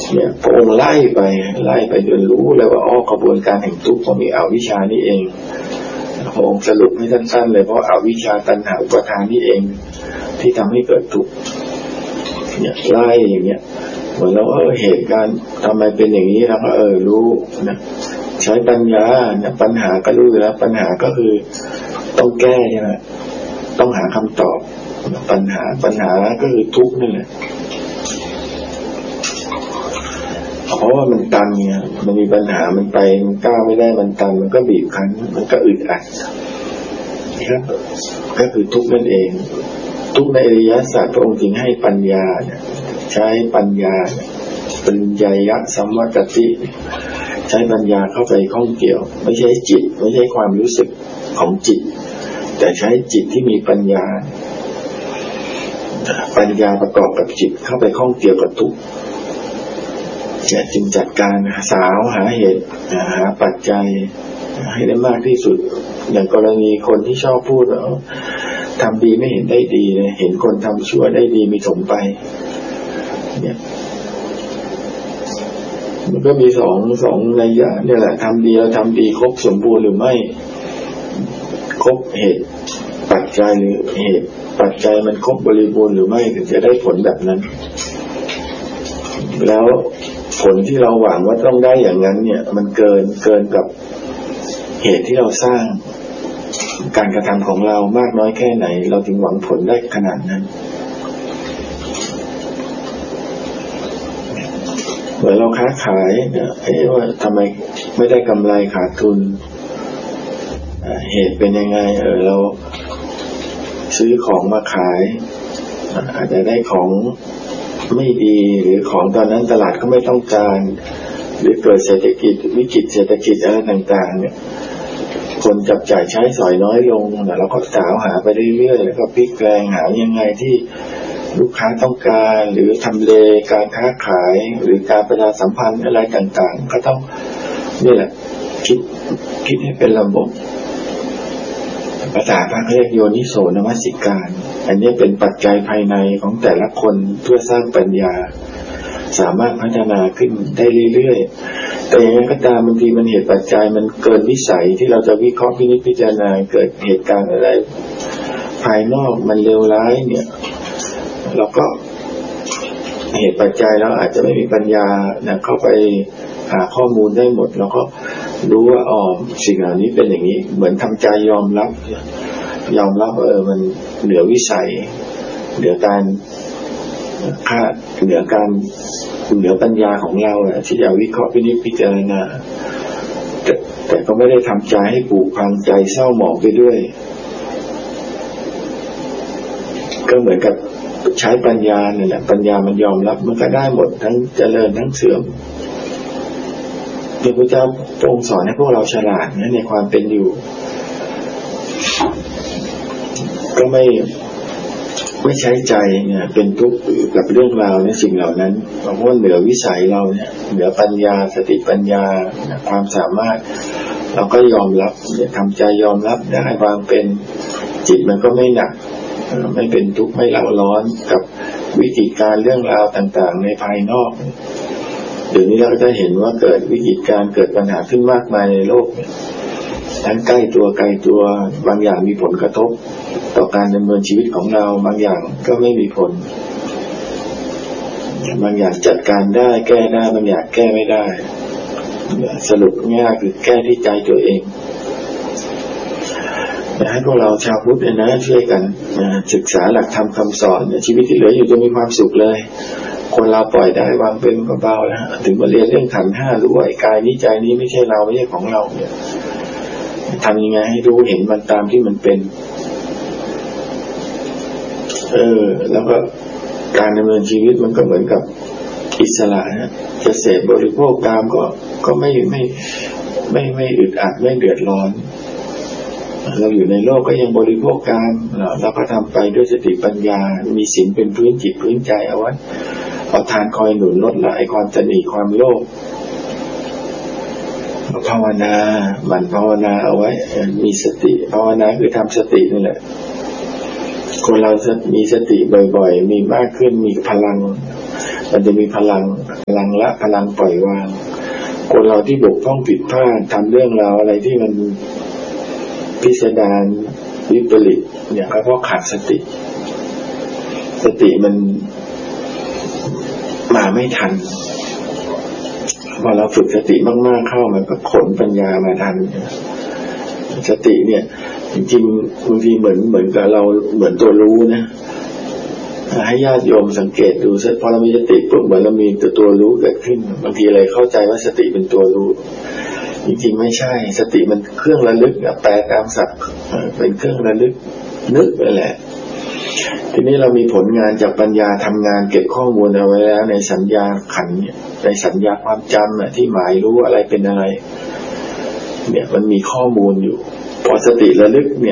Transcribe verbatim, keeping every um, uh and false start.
เนี่ยพระองค์ไล่ไปไล่ไปจนรู้เลยว่าอ๋อกระบวนการแห่งทุกข์ของมีอวิชชานี่เองพระองค์สรุปให้สั้นๆเลยเพราะอวิชชาตัณหาอุปาทานนี่เองที่ทำให้เกิดทุกข์เนี่ยไล่อย่างเงี้ยเหมือนเราเออเหตุการณ์ทำไมเป็นอย่างนี้เราก็เออรู้นะใช้ปัญญาเนี่ยปัญหาก็รู้แล้วปัญหาก็คือต้องแก้ใช่ไหมต้องหาคำตอบปัญหาปัญหาก็คือทุกข์นั่นแหละเพราะว่ามันตันเนี่ยมันมีปัญหามันไปมันก้าวไม่ได้มันตันมันก็บีบคั้นมันก็อึดอัดครับก็คือทุกข์นั่นเองทุกข์ในอริยสัจพระองค์จึงให้ปัญญาเนี่ยใช้ปัญญาปัญญายะสัมวัตติใช้ปัญญาเข้าไปข้องเกี่ยวไม่ใช่จิตไม่ใช่ความรู้สึกของจิตแต่ใช้จิตที่มีปัญญาปัญญาประกอบกับจิตเข้าไปข้องเกี่ยวกับทุกข์เนี่ยจึงจัดการสาวหาเหตุหาปัจจัยให้ได้มากที่สุดอย่างกรณีคนที่ชอบพูดว่าทำดีไม่เห็นได้ดีเลยเห็นคนทำชั่วได้ดีมีสมไปเนี่ยมันก็มีสองสองนัยยะเนี่ยแหละทำดีแล้วทำดีครบสมบูรณ์หรือไม่ครบเหตุปัจจัยหรือเหตุปัจจัยมันครบบริบูรณ์หรือไม่ถึงจะได้ผลแบบนั้นแล้วผลที่เราหวังว่าต้องได้อย่างนั้นเนี่ยมันเกินเกินกับเหตุที่เราสร้างการกระทำของเรามากน้อยแค่ไหนเราถึงหวังผลได้ขนาดนั้นเหมือนเราค้าขายเนี่ยเอ๊ะว่าทำไมไม่ได้กำไรขาดทุนเหตุเป็นยังไงเออเราซื้อของมาขายอาจจะได้ของไม่ดีหรือของตอนนั้นตลาดก็ไม่ต้องการหรือเกิดเศรษฐกิจวิกฤตเศรษฐกิจอะไรต่างๆเนี่ยคนจับจ่ายใช้สอยน้อยลงแล้วก็สาวหาไปเรื่อยๆแล้วก็พลิกแปลงหายังไงที่ลูกค้าต้องการหรือทำเลการค้าขายหรือการประชาสัมพันธ์อะไรต่างๆก็ต้องนี่แหละคิดคิดให้เป็นระบบภาษาพระเรียกโยนิโสนมัสสิการอันนี้เป็นปัจจัยภายในของแต่ละคนเพื่อสร้างปัญญาสามารถพัฒนาขึ้นได้เรื่อยๆแต่อย่างนั้นก็ตามบางทีมันเหตุปัจจัยมันเกินวิสัยที่เราจะวิเคราะห์พินิจพิจารณาเกิดเหตุการณ์อะไรภายนอกมันเลวร้ายเนี่ยเราก็เหตุปัจจัยเราอาจจะไม่มีปัญญานะเข้าไปหาข้อมูลได้หมดแล้วก็รู้ว่าอ๋อสิ่งเหล่านี้เป็นอย่างนี้เหมือนทำใจยอมรับยอมรับเออมันเหนือวิสัยเหนือการคาดเหนือการเหนือปัญญาของเราที่จะวิเคราะห์พินิจพิจารณาแต่แต่ก็ไม่ได้ทำใจให้ผูกพังใจเศร้าหมองไปด้วยก็เหมือนกับใช้ปัญญาเนี่ยแหละปัญญามันยอมรับมันก็ได้หมดทั้งเจริญทั้งเสื่อมพระพุทธเจ้าทรงสอนให้พวกเราฉลาดนะในความเป็นอยู่ก็ไม่ไม่ใช้ใจเนี่ยเป็นทุกข์กับเรื่องราวในสิ่งเหล่านั้นเพราะว่าเหนือวิสัยเราเนี่ยเหนือปัญญาสติปัญญาความสามารถเราก็ยอมรับเนี่ยทำใจยอมรับได้วางเป็นจิตมันก็ไม่หนักไม่เป็นทุกข์ไม่เล่าร้อนกับวิธีการเรื่องราวต่างๆในภายนอกเดี๋ยวนี้เราก็จะเห็นว่าเกิดวิกฤตการณ์เกิดปัญหาขึ้นมากมายในโลกทั้งใกล้ตัวไกลตัวบางอย่างมีผลกระทบต่อการดำเนินชีวิตของเราบางอย่างก็ไม่มีผลบางอย่างจัดการได้แก้ได้บางอย่างแก้ไม่ได้สรุปง่ายคือแก้ที่ใจตัวเองอยากให้พวกเราชาวพุทธเนี่ยนะช่วยกันศึกษาหลักธรรมคำสอนชีวิตที่เหลืออยู่จะมีความสุขเลยคนเราปล่อยได้วางเป็นเบาๆแล้วถึงมาเรียนเรื่องขันธ์ห้ารู้ว่ากายนี้ใจนี้ไม่ใช่เราไม่ใช่ของเราเนี่ยทำยังไงให้รู้เห็นมันตามที่มันเป็นเออแล้วก็การดำเนินชีวิตมันก็เหมือนกับอิสระนะจะเสพบริโภคกามก็ก็ไม่ไม่ไม่ไม่อึดอัดไม่เดือดร้อนเราอยู่ในโลกก็ยังบริโภคกามเราก็ทำไปด้วยสติปัญญามีศีลเป็นพื้นจิตพื้นใจเอาไว้เอาทานคอยหนุนลดละไอความตนีความโลภภาวนาหมั่นภาวนาเอาไว้มีสติภาวนาคือทำสตินี่แหละคนเราจะมีสติบ่อยๆมีมากขึ้นมีพลังมันจะมีพลังพลังละพลังปล่อยวางคนเราที่บกพร่องผิดพลาดทำเรื่องราวอะไรที่มันพิสดารวิปริตเนี่ยเพราะขาดสติสติมันมาไม่ทันพอเราฝึกสติมากๆเข้ามันก็ขนปัญญามาทันสติเนี่ยจริงๆบางทีเหมือนเหมือนกับเราเหมือนตัวรู้นะให้ญาติโยมสังเกตดูพอเรามีสติปุ๊บเหมือนเรามีตัวตัวรู้เกิดขึ้นบางทีเลยเข้าใจว่าสติเป็นตัวรู้จริงๆไม่ใช่สติมันเครื่องระลึกแปลตามศัพท์เป็นเครื่องระลึกนึกนั่นแหละทีนี้เรามีผลงานจากปัญญาทำงานเก็บข้อมูลเอาไว้แล้วในสัญญาขันธ์เนี่ยในสัญญาความจำที่หมายรู้อะไรเป็นอะไรเนี่ยมันมีข้อมูลอยู่พอสติระลึกเนี่ย